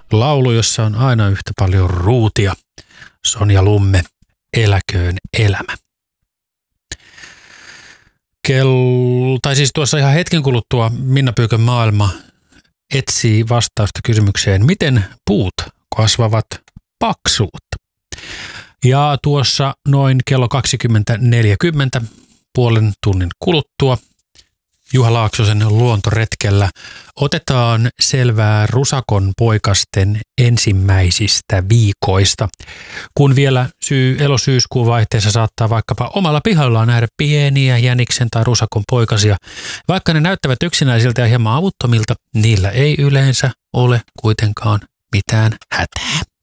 laulu, jossa on aina yhtä paljon ruutia. Sonja Lumme, Eläköön elämä. Tuossa ihan hetken kuluttua Minna Pyykön maailma etsii vastausta kysymykseen, miten puut kasvavat paksuutta. Ja tuossa noin kello 20.40 puolen tunnin kuluttua Juha Laaksosen luontoretkellä otetaan selvää rusakon poikasten ensimmäisistä viikoista. Kun vielä elo-syyskuun vaihteessa saattaa vaikkapa omalla pihallaan nähdä pieniä jäniksen tai rusakon poikasia. Vaikka ne näyttävät yksinäisiltä ja hieman avuttomilta, niillä ei yleensä ole kuitenkaan mitään hätää.